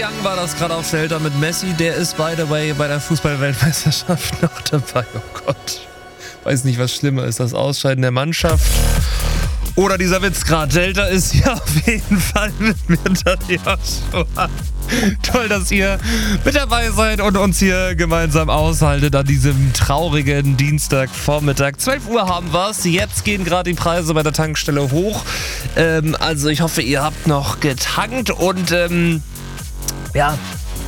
Young war das gerade auf Delta mit Messi. Der ist, by the way, bei der Fußball-Weltmeisterschaft noch dabei. Oh Gott. Weiß nicht, was schlimmer ist, das Ausscheiden der Mannschaft oder dieser Witz gerade. Delta ist ja auf jeden Fall mit mir, Joshua. Toll, dass ihr mit dabei seid und uns hier gemeinsam aushaltet an diesem traurigen Dienstagvormittag. 12 Uhr haben wir's. Jetzt gehen gerade die Preise bei der Tankstelle hoch. Also ich hoffe, ihr habt noch getankt und ja...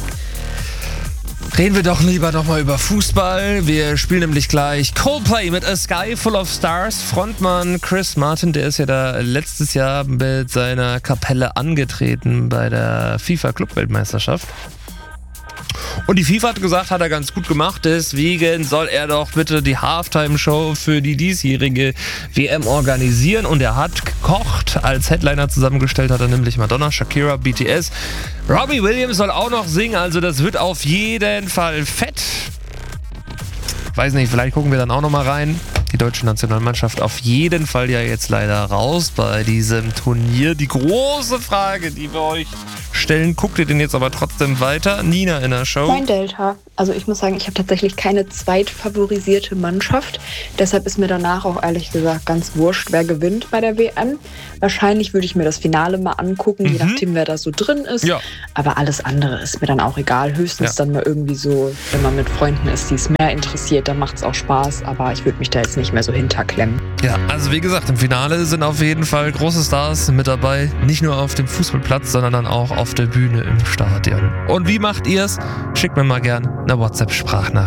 Reden wir doch lieber nochmal über Fußball. Wir spielen nämlich gleich Coldplay mit A Sky Full of Stars. Frontmann Chris Martin, der ist ja da letztes Jahr mit seiner Kapelle angetreten bei der FIFA-Club-Weltmeisterschaft. Und die FIFA hat gesagt, hat er ganz gut gemacht, deswegen soll er doch bitte die Halftime-Show für die diesjährige WM organisieren. Und er hat gekocht, als Headliner zusammengestellt hat er nämlich Madonna, Shakira, BTS. Robbie Williams soll auch noch singen, also das wird auf jeden Fall fett. Weiß nicht, vielleicht gucken wir dann auch nochmal rein. Die deutsche Nationalmannschaft auf jeden Fall ja jetzt leider raus bei diesem Turnier. Die große Frage, die wir euch stellen, guckt ihr denn jetzt aber trotzdem weiter? Nina in der Show. Moin Delta. Also ich muss sagen, ich habe tatsächlich keine zweitfavorisierte Mannschaft. Deshalb ist mir danach auch ehrlich gesagt ganz wurscht, wer gewinnt bei der WM. Wahrscheinlich würde ich mir das Finale mal angucken, je nachdem, wer da so drin ist. Ja. Aber alles andere ist mir dann auch egal. Höchstens dann mal irgendwie so, wenn man mit Freunden ist, die es mehr interessiert, dann macht es auch Spaß. Aber ich würde mich da jetzt nicht mehr so hinterklemmen. Ja, also wie gesagt, im Finale sind auf jeden Fall große Stars mit dabei. Nicht nur auf dem Fußballplatz, sondern dann auch auf der Bühne im Stadion. Und wie macht ihr's? Schickt mir mal gern eine WhatsApp-Sprachnachricht.